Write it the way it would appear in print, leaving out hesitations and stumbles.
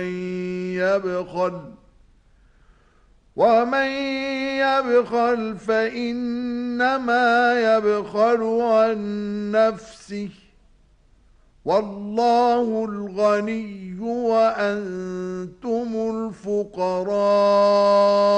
ومن يبخل فإنما يبخل عن نفسه والله الغني وأنتم الفقراء